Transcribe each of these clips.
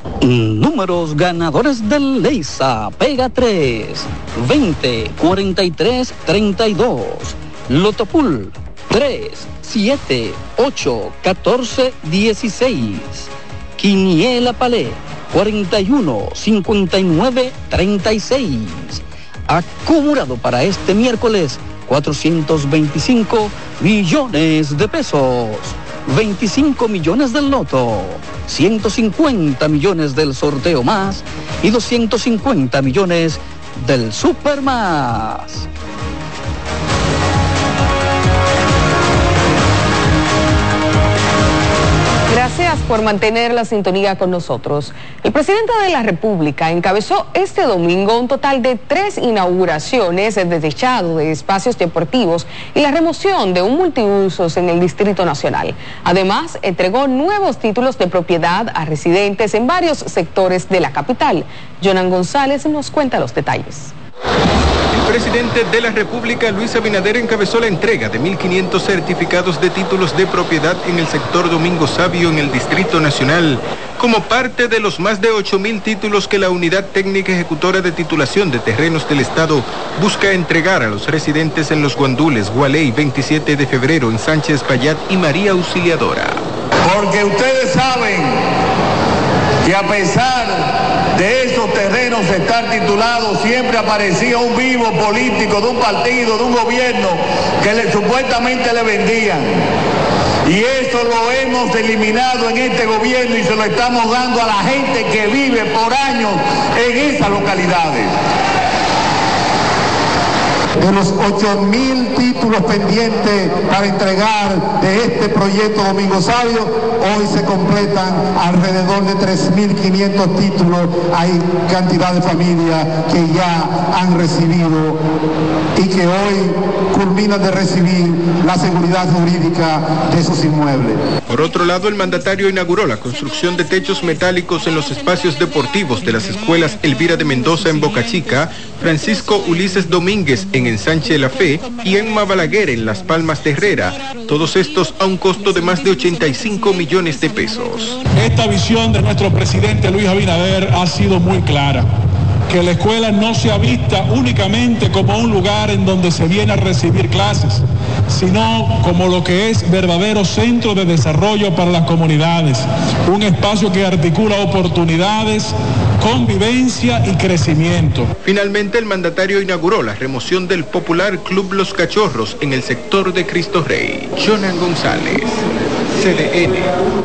Números ganadores del Leisa. Pega 3, 20, 43, 32. Lotopool 3, 7, 8, 14, 16. Quiniela Palé 41, 59, 36. Acumulado para este miércoles 425 millones de pesos. 25 millones del loto, 150 millones del sorteo más y 250 millones del super más. Gracias por mantener la sintonía con nosotros. El presidente de la República encabezó este domingo un total de 3 inauguraciones de techado de espacios deportivos y la remoción de un multiusos en el Distrito Nacional. Además, entregó nuevos títulos de propiedad a residentes en varios sectores de la capital. Jonan González nos cuenta los detalles. El presidente de la República, Luis Abinader, encabezó la entrega de 1.500 certificados de títulos de propiedad en el sector Domingo Sabio en el Distrito Nacional, como parte de los más de 8.000 títulos que la Unidad Técnica Ejecutora de Titulación de Terrenos del Estado busca entregar a los residentes en Los Guandules, Gualey, 27 de febrero, en Sánchez Payat y María Auxiliadora. Porque ustedes saben que a pesar de esos terrenos estar titulados, siempre aparecía un vivo político de un partido, de un gobierno, que supuestamente le vendían. Y eso lo hemos eliminado en este gobierno y se lo estamos dando a la gente que vive por años en esas localidades. De los 8.000 títulos pendientes para entregar de este proyecto Domingo Sabio, hoy se completan alrededor de 3.500 títulos. Hay cantidad de familias que ya han recibido y que hoy culminan de recibir la seguridad jurídica de sus inmuebles. Por otro lado, el mandatario inauguró la construcción de techos metálicos en los espacios deportivos de las escuelas Elvira de Mendoza en Boca Chica, Francisco Ulises Domínguez en Ensanche La Fe y Emma Balaguer en Las Palmas de Herrera, todos estos a un costo de más de 85 millones de pesos. Esta visión de nuestro presidente Luis Abinader ha sido muy clara, que la escuela no sea vista únicamente como un lugar en donde se viene a recibir clases, sino como lo que es verdadero centro de desarrollo para las comunidades, un espacio que articula oportunidades, convivencia y crecimiento. Finalmente, el mandatario inauguró la remoción del popular Club Los Cachorros en el sector de Cristo Rey. Jonan González, CDN.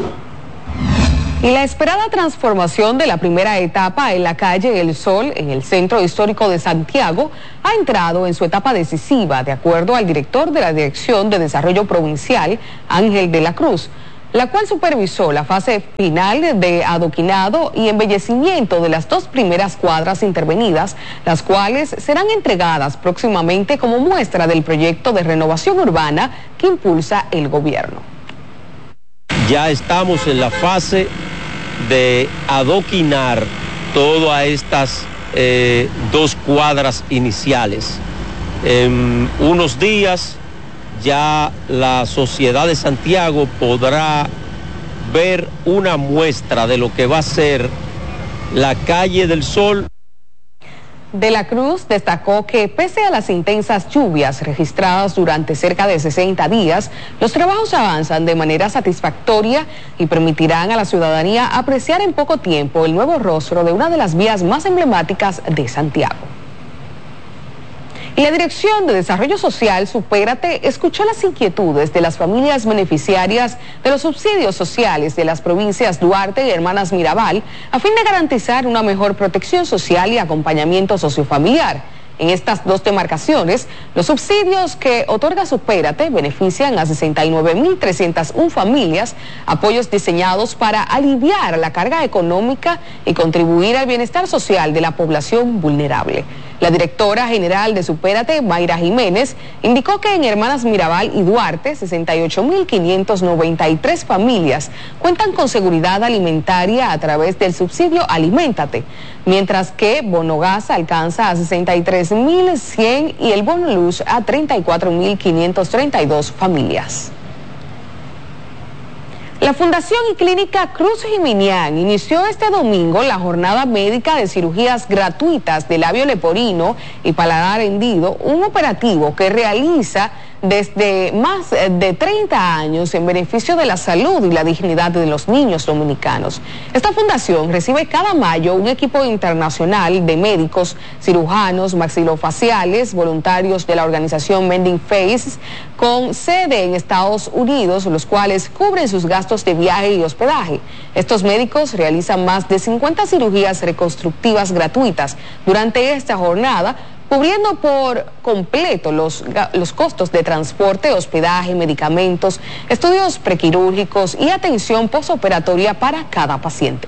Y la esperada transformación de la primera etapa en la calle El Sol, en el centro histórico de Santiago, ha entrado en su etapa decisiva, de acuerdo al director de la Dirección de Desarrollo Provincial, Ángel de la Cruz, la cual supervisó la fase final de adoquinado y embellecimiento de las 2 primeras cuadras intervenidas, las cuales serán entregadas próximamente como muestra del proyecto de renovación urbana que impulsa el gobierno. Ya estamos en la fase de adoquinar todas estas 2 cuadras iniciales. En unos días ya la sociedad de Santiago podrá ver una muestra de lo que va a ser la calle del Sol. De la Cruz destacó que pese a las intensas lluvias registradas durante cerca de 60 días, los trabajos avanzan de manera satisfactoria y permitirán a la ciudadanía apreciar en poco tiempo el nuevo rostro de una de las vías más emblemáticas de Santiago. Y la Dirección de Desarrollo Social, Supérate, escuchó las inquietudes de las familias beneficiarias de los subsidios sociales de las provincias Duarte y Hermanas Mirabal, a fin de garantizar una mejor protección social y acompañamiento sociofamiliar. En estas 2 demarcaciones, los subsidios que otorga Supérate benefician a 69.301 familias, apoyos diseñados para aliviar la carga económica y contribuir al bienestar social de la población vulnerable. La directora general de Supérate, Mayra Jiménez, indicó que en Hermanas Mirabal y Duarte, 68.593 familias cuentan con seguridad alimentaria a través del subsidio Aliméntate, mientras que Bono Gas alcanza a 63.100 y el Bono Luz a 34.532 familias. La Fundación y Clínica Cruz Jiminián inició este domingo la jornada médica de cirugías gratuitas de labio leporino y paladar hendido, un operativo que realiza desde más de 30 años en beneficio de la salud y la dignidad de los niños dominicanos. Esta fundación recibe cada mayo un equipo internacional de médicos, cirujanos, maxilofaciales, voluntarios de la organización Mending Faces, con sede en Estados Unidos, los cuales cubren sus gastos de viaje y hospedaje. Estos médicos realizan más de 50 cirugías reconstructivas gratuitas durante esta jornada, cubriendo por completo los costos de transporte, hospedaje, medicamentos, estudios prequirúrgicos y atención postoperatoria para cada paciente.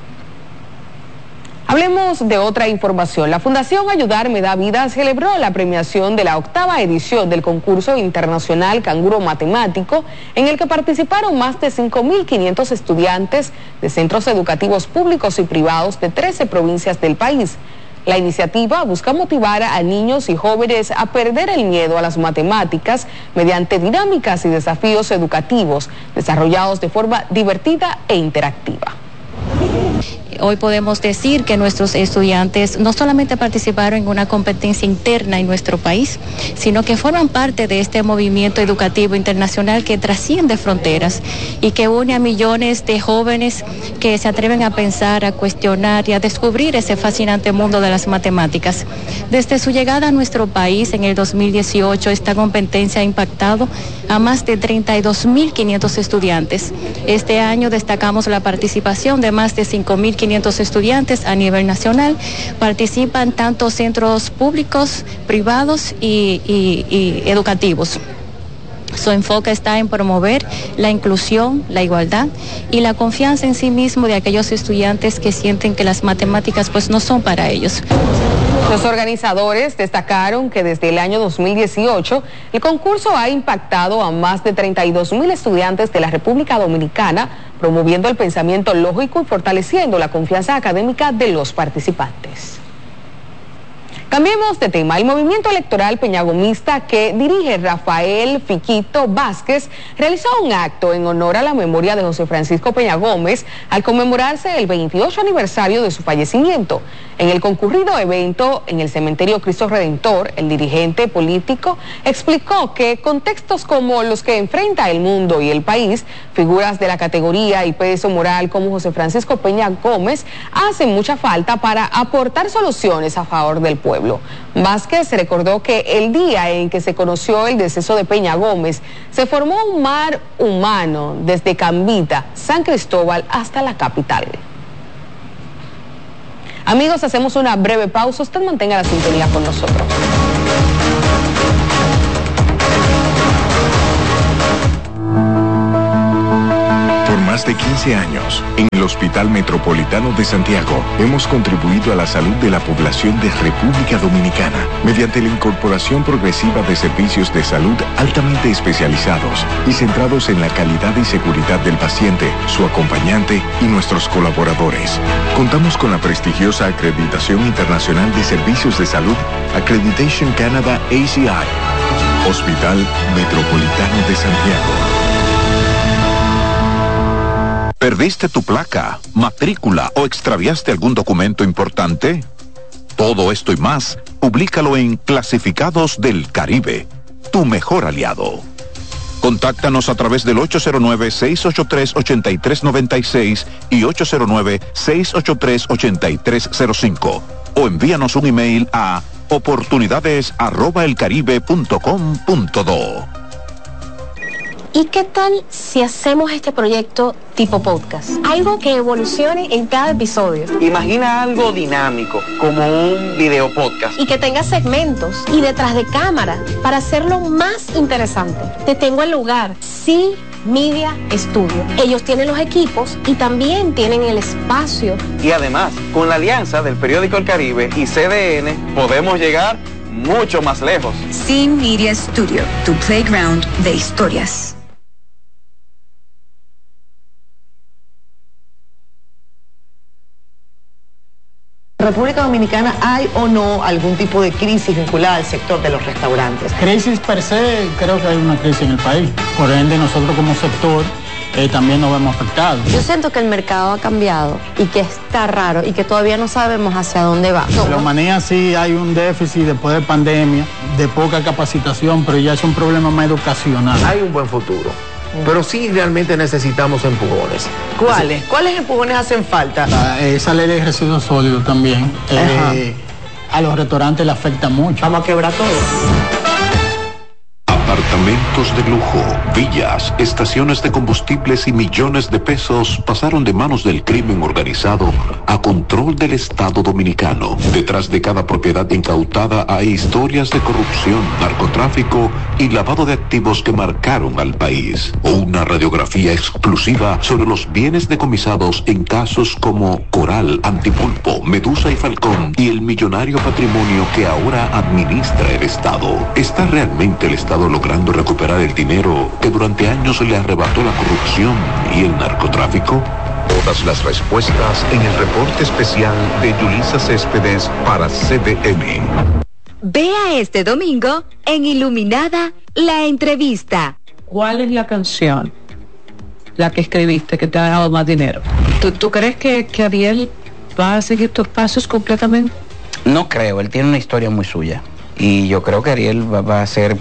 Hablemos de otra información. La Fundación Ayudar Me Da Vida celebró la premiación de la 8ª edición del concurso internacional Canguro Matemático, en el que participaron más de 5.500 estudiantes de centros educativos públicos y privados de 13 provincias del país. La iniciativa busca motivar a niños y jóvenes a perder el miedo a las matemáticas mediante dinámicas y desafíos educativos desarrollados de forma divertida e interactiva. Hoy podemos decir que nuestros estudiantes no solamente participaron en una competencia interna en nuestro país, sino que forman parte de este movimiento educativo internacional que trasciende fronteras y que une a millones de jóvenes que se atreven a pensar, a cuestionar y a descubrir ese fascinante mundo de las matemáticas. Desde su llegada a nuestro país en el 2018, esta competencia ha impactado a más de 32.500 estudiantes. Este año destacamos la participación de más de 5.500 estudiantes a nivel nacional. Participan tanto centros públicos, privados y educativos. Su enfoque está en promover la inclusión, la igualdad y la confianza en sí mismo de aquellos estudiantes que sienten que las matemáticas pues no son para ellos. Los organizadores destacaron que desde el año 2018 el concurso ha impactado a más de 32.000 estudiantes de la República Dominicana, promoviendo el pensamiento lógico y fortaleciendo la confianza académica de los participantes. Cambiemos de tema. El movimiento electoral peñagomista que dirige Rafael Fiquito Vázquez realizó un acto en honor a la memoria de José Francisco Peña Gómez al conmemorarse el 28 aniversario de su fallecimiento. En el concurrido evento en el cementerio Cristo Redentor, el dirigente político explicó que contextos como los que enfrenta el mundo y el país, figuras de la categoría y peso moral como José Francisco Peña Gómez hacen mucha falta para aportar soluciones a favor del pueblo. Vázquez recordó que el día en que se conoció el deceso de Peña Gómez, se formó un mar humano desde Cambita, San Cristóbal hasta la capital. Amigos, hacemos una breve pausa. Usted mantenga la sintonía con nosotros. Por más de 15 años, en el Hospital Metropolitano de Santiago, hemos contribuido a la salud de la población de República Dominicana mediante la incorporación progresiva de servicios de salud altamente especializados y centrados en la calidad y seguridad del paciente, su acompañante y nuestros colaboradores. Contamos con la prestigiosa acreditación internacional de servicios de salud Accreditation Canada ACI. Hospital Metropolitano de Santiago. ¿Perdiste tu placa, matrícula o extraviaste algún documento importante? Todo esto y más, públicalo en Clasificados del Caribe, tu mejor aliado. Contáctanos a través del 809-683-8396 y 809-683-8305 o envíanos un email a oportunidades@elcaribe.com.do. ¿Y qué tal si hacemos este proyecto tipo podcast? Algo que evolucione en cada episodio. Imagina algo dinámico, como un video podcast. Y que tenga segmentos y detrás de cámara para hacerlo más interesante. Te tengo el lugar, sí. Media Studio. Ellos tienen los equipos y también tienen el espacio. Y además, con la alianza del periódico El Caribe y CDN, podemos llegar mucho más lejos. Sin Media Studio, tu playground de historias. República Dominicana, ¿hay o no algún tipo de crisis vinculada al sector de los restaurantes? Crisis per se, creo que hay una crisis en el país. Por ende, nosotros como sector también nos vemos afectados. Yo siento que el mercado ha cambiado y que está raro y que todavía no sabemos hacia dónde va. En Lomanía sí hay un déficit después de pandemia, de poca capacitación, pero ya es un problema más educacional. Hay un buen futuro, pero sí realmente necesitamos empujones. ¿Cuáles empujones hacen falta? Esa ley de residuos sólidos también. A los restaurantes le afecta mucho. Vamos a quebrar todo. Apartamentos de lujo, villas, estaciones de combustibles y millones de pesos pasaron de manos del crimen organizado a control del Estado dominicano. Detrás de cada propiedad incautada hay historias de corrupción, narcotráfico y lavado de activos que marcaron al país. Una radiografía exclusiva sobre los bienes decomisados en casos como Coral, Antipulpo, Medusa y Falcón y el millonario patrimonio que ahora administra el Estado. ¿Está realmente el Estado logrando recuperar el dinero que durante años le arrebató la corrupción y el narcotráfico? Todas las respuestas en el reporte especial de Yulisa Céspedes para CDN. Vea este domingo en Iluminada la entrevista. ¿Cuál es la canción, la que escribiste, que te ha dado más dinero? ¿Tú crees que Ariel va a seguir tus pasos completamente? No creo, él tiene una historia muy suya. Y yo creo que Ariel va a hacer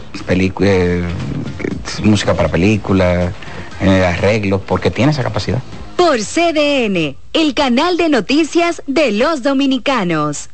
música para películas, arreglos, porque tiene esa capacidad. Por CDN, el canal de noticias de los dominicanos.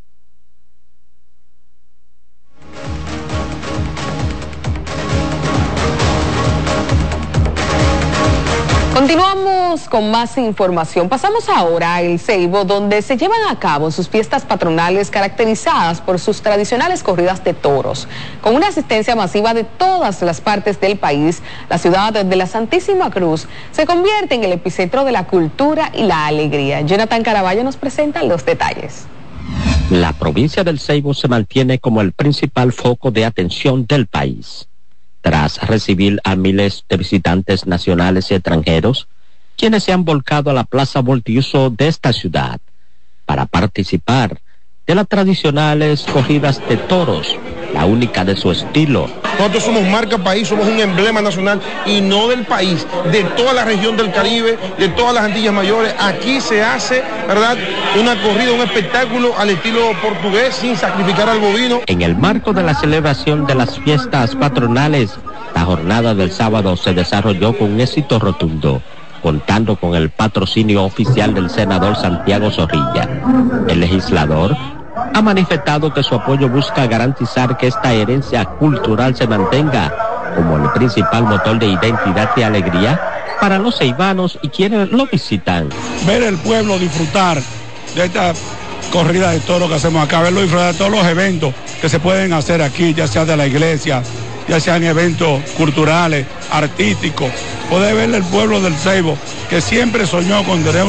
Continuamos con más información. Pasamos ahora a El Ceibo, donde se llevan a cabo sus fiestas patronales caracterizadas por sus tradicionales corridas de toros. Con una asistencia masiva de todas las partes del país, la ciudad de la Santísima Cruz se convierte en el epicentro de la cultura y la alegría. Jonathan Caraballo nos presenta los detalles. La provincia del Ceibo se mantiene como el principal foco de atención del país. Tras recibir a miles de visitantes nacionales y extranjeros, quienes se han volcado a la plaza multiuso de esta ciudad para participar de las tradicionales corridas de toros, la única de su estilo. Nosotros somos marca país, somos un emblema nacional y no del país, de toda la región del Caribe, de todas las Antillas Mayores. Aquí se hace, ¿verdad?, una corrida, un espectáculo al estilo portugués sin sacrificar al bovino. En el marco de la celebración de las fiestas patronales, la jornada del sábado se desarrolló con un éxito rotundo, contando con el patrocinio oficial del senador Santiago Zorrilla. El legislador ha manifestado que su apoyo busca garantizar que esta herencia cultural se mantenga como el principal motor de identidad y alegría para los ceibanos y quienes lo visitan. Ver el pueblo disfrutar de esta corrida de toros que hacemos acá, verlo disfrutar de todos los eventos que se pueden hacer aquí, ya sea de la iglesia, ya sean eventos culturales, artísticos, poder ver el pueblo del Ceibo, que siempre soñó con tener